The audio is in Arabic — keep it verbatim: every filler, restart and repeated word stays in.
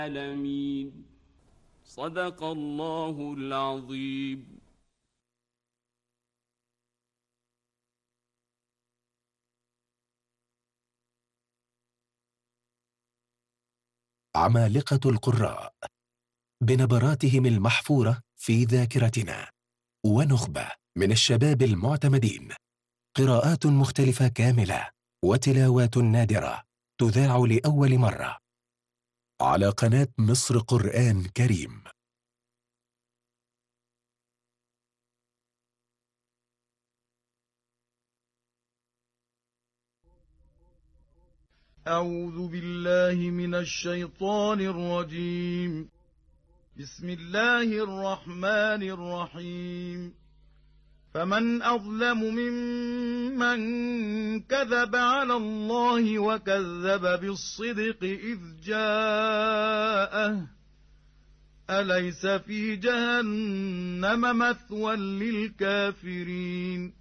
العالمين. صدق الله العظيم. عمالقة القراء بنبراتهم المحفورة في ذاكرتنا، ونخبة من الشباب المعتمدين، قراءات مختلفة كاملة وتلاوات نادرة تذاع لأول مرة على قناة مصر قرآن كريم. أعوذ بالله من الشيطان الرجيم. بسم الله الرحمن الرحيم. فمن أظلم ممن كذب على الله وكذب بالصدق إذ جاءه أليس في جهنم مثوى للكافرين